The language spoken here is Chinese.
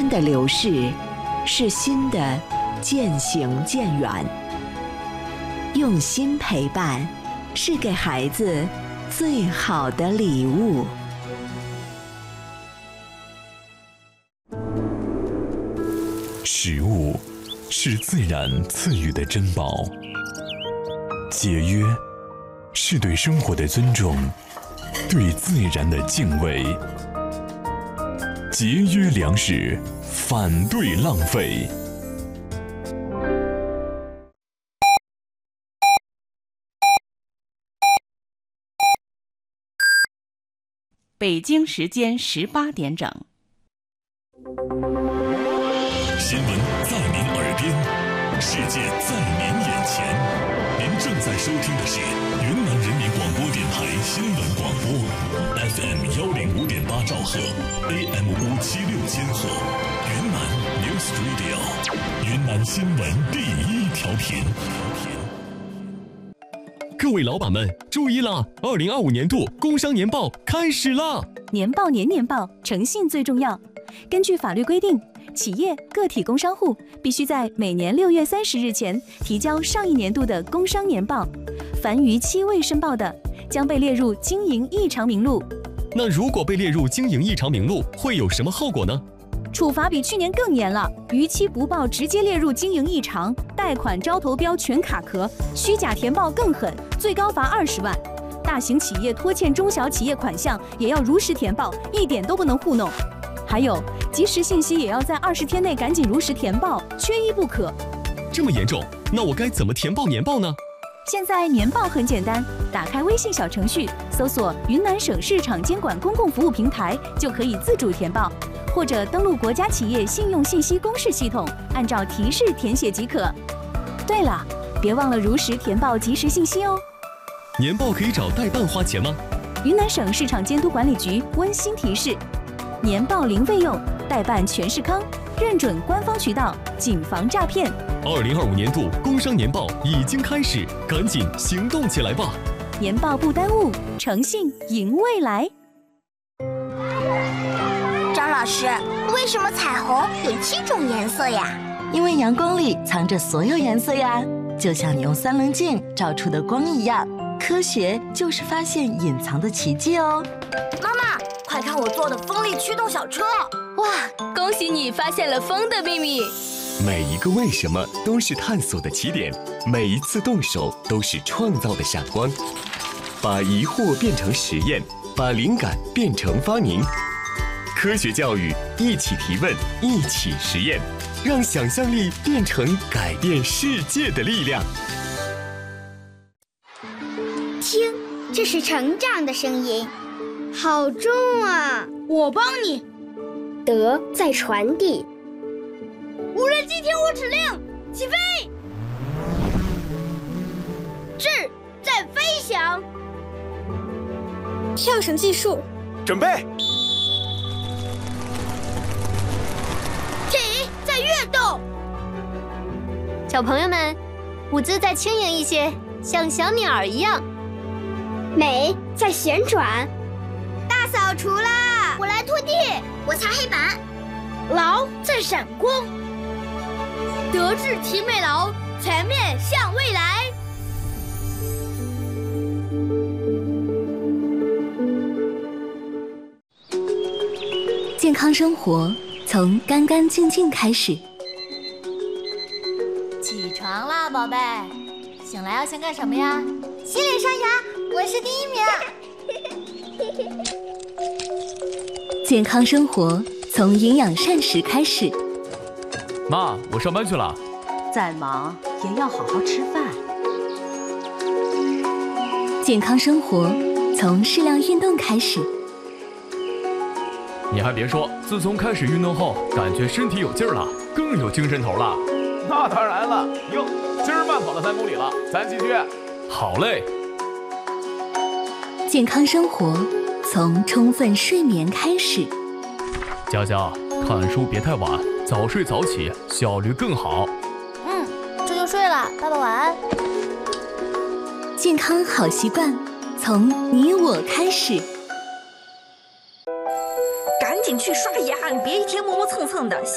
的流逝，是心的渐行渐远。用心陪伴，是给孩子最好的礼物。 食物是自然赐予的珍宝，节约是对生活的尊重，对自然的敬畏。节约粮食，反对浪费。 北京时间18点整。 新闻在您耳边，世界在您眼前。您正在收听的是云南人民广播电台新闻广播 ，FM 105.8兆赫 ，AM 576千赫，云南 News Radio， 云南新闻第一调频。 各位老板们注意了，2025年度工商年报开始啦！ 年报年报，诚信最重要。根据法律规定，企业、个体工商户必须在每年6月30日前提交上一年度的工商年报，凡逾期未申报的，将被列入经营异常名录。 那如果被列入经营异常名录，会有什么后果呢？ 处罚比去年更严了，逾期不报直接列入经营异常，贷款招投标全卡壳，虚假填报更狠，最高罚20万。大型企业拖欠中小企业款项也要如实填报，一点都不能糊弄。还有，及时信息也要在20天内赶紧如实填报，缺一不可。 这么严重，那我该怎么填报年报呢？ 现在年报很简单，打开微信小程序，搜索云南省市场监管公共服务平台，就可以自主填报，或者登录国家企业信用信息公示系统，按照提示填写即可。对了，别忘了如实填报及时信息哦。 年报可以找代办花钱吗？ 云南省市场监督管理局温馨提示：年报零费用，代办全是康，认准官方渠道，谨防诈骗。 2025年度工商年报已经开始，赶紧行动起来吧！ 年报不耽误，诚信赢未来。 张老师，为什么彩虹有7种颜色呀？ 因为阳光里藏着所有颜色呀，就像你用3棱镜照出的光一样。科学就是发现隐藏的奇迹哦。 妈妈，快看我做的风力驱动小车！ 哇，恭喜你发现了风的秘密！ 每一个为什么都是探索的起点，每一次动手都是创造的闪光。把疑惑变成实验，把灵感变成发明。科学教育，一起提问，一起实验，让想象力变成改变世界的力量。 听，这是成长的声音，好重啊！ 我帮你。 德在传递。 无人机听我指令，起飞！智在飞翔。 跳绳技术， 准备。 体在跃动。 小朋友们，舞姿再轻盈一些，像小鸟一样。 美在旋转。 大扫除啦！ 我来拖地，我擦黑板。 劳在闪光。德智体美劳，全面向未来。 健康生活从干干净净开始。 起床啦，宝贝！醒来要先干什么呀？洗脸刷牙，我是第1名。 健康生活从营养膳食开始。 妈，我上班去了。 再忙也要好好吃饭。 健康生活从适量运动开始。 你还别说，自从开始运动后，感觉身体有劲儿了，更有精神头了。 那当然了，哟，今儿慢跑了3公里了，咱继续。 好嘞。 健康生活从充分睡眠开始。 佳佳，看书别太晚，早睡早起，效率更好。 这就睡了，爸爸晚安。 健康好习惯从你我开始。 赶紧去刷牙，你别一天磨磨蹭蹭的。